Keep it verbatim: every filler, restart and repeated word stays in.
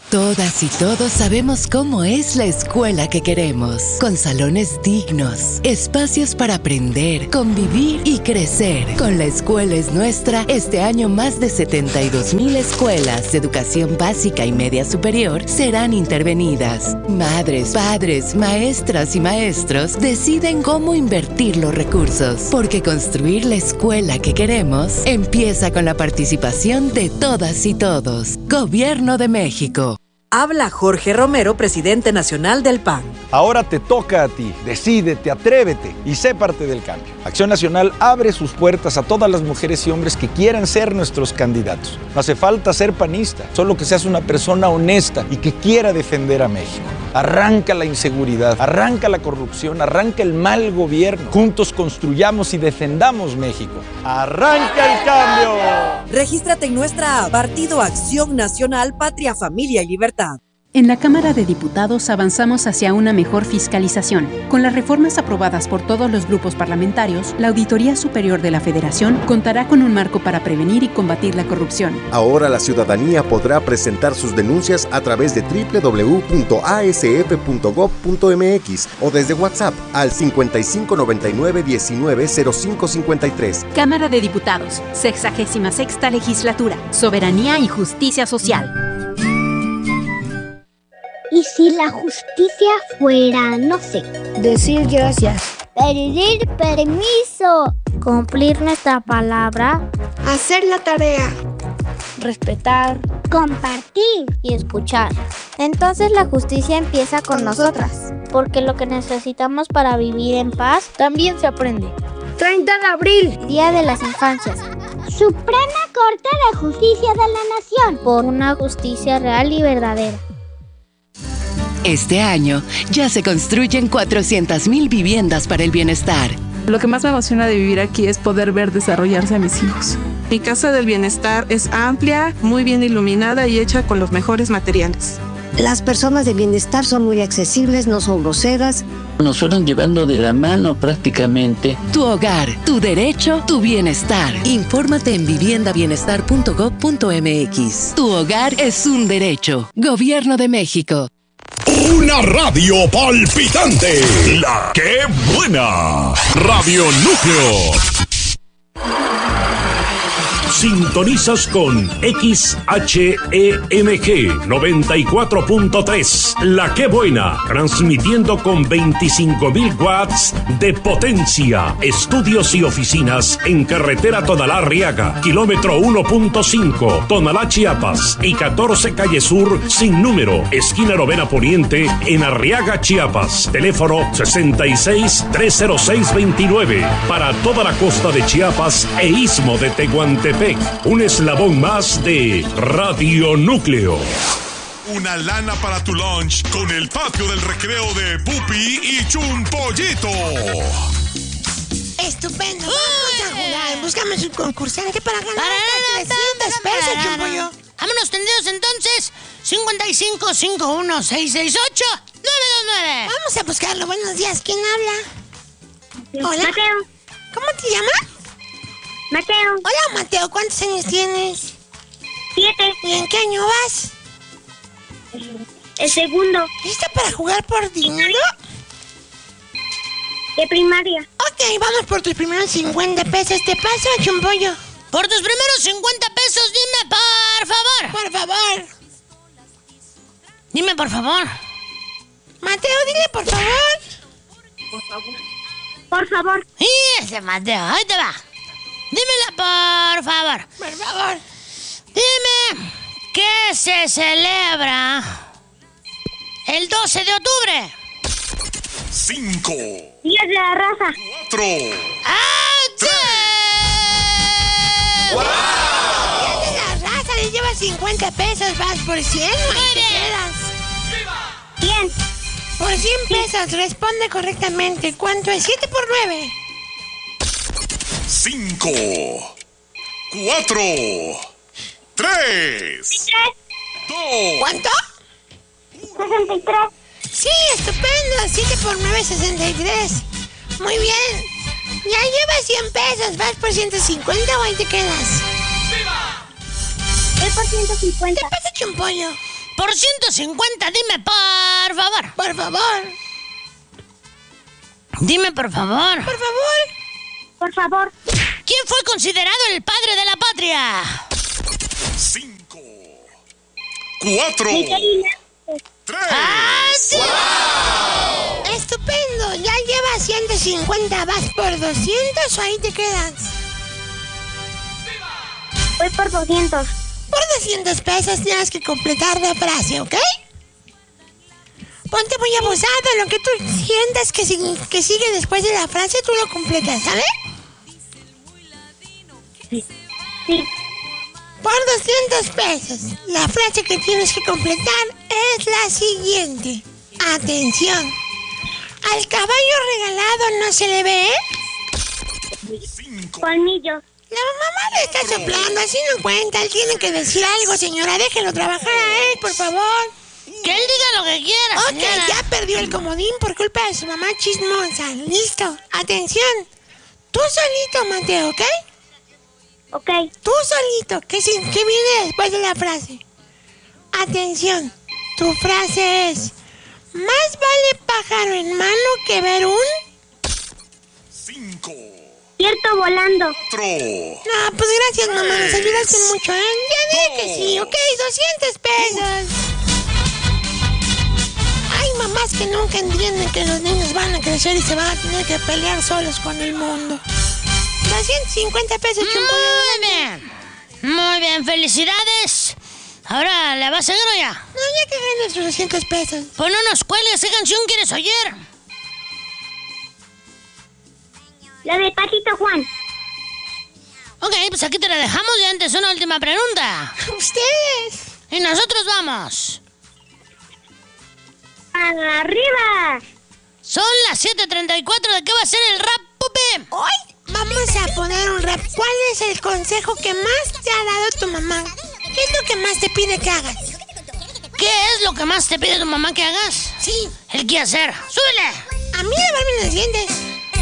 Todas y todos sabemos cómo es la escuela que queremos, con salones dignos, espacios para aprender, convivir y crecer. Con La Escuela es Nuestra, este año más de setenta y dos mil escuelas de educación básica y media superior serán intervenidas. Madres, padres, maestras y maestros deciden cómo invertir los recursos, porque construir la escuela que queremos empieza con la participación de todas y todos. Gobierno de México. Habla Jorge Romero, presidente nacional del P A N. Ahora te toca a ti. Decídete, atrévete y sé parte del cambio. Acción Nacional abre sus puertas a todas las mujeres y hombres que quieran ser nuestros candidatos. No hace falta ser panista, solo que seas una persona honesta y que quiera defender a México. Arranca la inseguridad, arranca la corrupción, arranca el mal gobierno. Juntos construyamos y defendamos México. ¡Arranca el cambio! Regístrate en nuestra app, Partido Acción Nacional, Patria, Familia y Libertad. En la Cámara de Diputados avanzamos hacia una mejor fiscalización. Con las reformas aprobadas por todos los grupos parlamentarios, la Auditoría Superior de la Federación contará con un marco para prevenir y combatir la corrupción. Ahora la ciudadanía podrá presentar sus denuncias a través de doble u doble u doble u punto a s f punto gob punto m x o desde WhatsApp al cincuenta y cinco noventa y nueve diecinueve cero cinco cincuenta y tres. Cámara de Diputados, sexagésima sexta Legislatura, Soberanía y Justicia Social. ¿Y si la justicia fuera, no sé, decir gracias, pedir permiso, cumplir nuestra palabra, hacer la tarea, respetar, compartir y escuchar? Entonces la justicia empieza con nosotras, porque lo que necesitamos para vivir en paz también se aprende. treinta de abril, Día de las Infancias. Suprema Corte de Justicia de la Nación, por una justicia real y verdadera. Este año ya se construyen cuatrocientas mil viviendas para el bienestar. Lo que más me emociona de vivir aquí es poder ver desarrollarse a mis hijos. Mi casa del bienestar es amplia, muy bien iluminada y hecha con los mejores materiales. Las personas de bienestar son muy accesibles, no son groseras. Nos fueron llevando de la mano prácticamente. Tu hogar, tu derecho, tu bienestar. Infórmate en vivienda bienestar punto gob punto m x. Tu hogar es un derecho. Gobierno de México. Una radio palpitante. La que buena. Radio Núcleo. Sintonizas con X H E M G noventa y cuatro punto tres. La que buena, transmitiendo con veinticinco mil watts de potencia. Estudios y oficinas en carretera Tonalá-Arriaga, kilómetro uno punto cinco, Tonalá, Chiapas, y catorce calle Sur sin número, esquina Novena Poniente, en Arriaga, Chiapas. Teléfono sesenta y seis, trescientos seis, veintinueve. Para toda la costa de Chiapas e istmo de Tehuantepec. Un eslabón más de Radio Núcleo. Una lana para tu lunch con el patio del recreo de Pupi y Chumpollito. Estupendo, vamos a jugar. Buscamos un concursante para ganar hasta trescientos pesos, Chumpollo. Vámonos tendidos entonces. cincuenta y cinco, cincuenta y uno, seiscientos sesenta y ocho, novecientos veintinueve. Vamos a buscarlo. Buenos días, ¿quién habla? Hola. Mateo. ¿Cómo te llamas? Mateo. Hola, Mateo. ¿Cuántos años tienes? Siete. ¿Y en qué año vas? El segundo. ¿Lista para jugar por dinero? De primaria. Ok, vamos por tus primeros cincuenta pesos. ¿Te paso, Chumpollo? Por tus primeros cincuenta pesos, dime por favor. Por favor. Dime por favor. Mateo, dile por favor. Por favor. Por favor. Y ese Mateo, ahí te va. Dímela por favor. Por favor. Dime, ¿qué se celebra el doce de octubre? Cinco. Día de la raza. Cuatro. ¡Tres! ¡Wow! Día de la raza, le llevas cincuenta pesos, vas por cien. Muy bien. Te quedas. cien. Por cien pesos, responde correctamente. ¿Cuánto es? siete por nueve. Cinco. Cuatro. Tres. Dos. ¿Cuánto? sesenta y tres. Sí, estupendo. siete por nueve, sesenta y tres. Muy bien. Ya llevas cien pesos. ¿Vas por ciento cincuenta o ahí te quedas? Es por ciento cincuenta. ¿Qué pasa, Chumpollo? por ciento cincuenta, dime por favor. Por favor. Dime por favor. Por favor. Por favor. ¿Quién fue considerado el padre de la patria? Cinco. Cuatro. Tres. ¡Ah, sí! ¡Wow! Estupendo. Ya llevas ciento cincuenta. ¿Vas por doscientos o ahí te quedas? Voy por doscientos. Por doscientos pesos tienes que completar la frase, ¿ok? Ponte muy abusado. Lo que tú sientas que, que sigue después de la frase, tú lo completas, ¿sabes? Sí. Sí. Por doscientos pesos, la frase que tienes que completar es la siguiente. Atención. Al caballo regalado no se le ve. Colmillos. La mamá le está soplando, así no cuenta. Él tiene que decir algo, señora. Déjelo trabajar a él, por favor. Que él diga lo que quiera, Ok, señora. ya perdió el comodín por culpa de su mamá chismosa. Listo. Atención. Tú solito, Mateo, ¿ok? Ok. Tú solito. ¿Qué, ¿Qué viene después de la frase? Atención. Tu frase es: más vale pájaro en mano que ver un... Cinco. Cierto volando. Cuatro. No, pues gracias, mamá. Nos ayudaste mucho, ¿eh? Ya dije que sí, ok. doscientos pesos. Hay mamás que nunca entienden que los niños van a crecer y se van a tener que pelear solos con el mundo. doscientos cincuenta pesos, Chumbo. Muy bien. Muy bien, felicidades. Ahora, ¿le vas a seguir o ya? No, ya que gané sus doscientos pesos. Pues no nos cuelgues. ¿Qué canción quieres oír? La de Patito Juan. Ok, pues aquí te la dejamos y antes una última pregunta. Ustedes. Y nosotros vamos. ¡Arriba! Son las siete treinta y cuatro. ¿De qué va a ser el rap, Pupi? Hoy vamos a poner un rap. ¿Cuál es el consejo que más te ha dado tu mamá? ¿Qué es lo que más te pide que hagas? ¿Qué es lo que más te pide tu mamá que hagas? Sí. El qué hacer. ¡Súbele! A mí lavarme los dientes.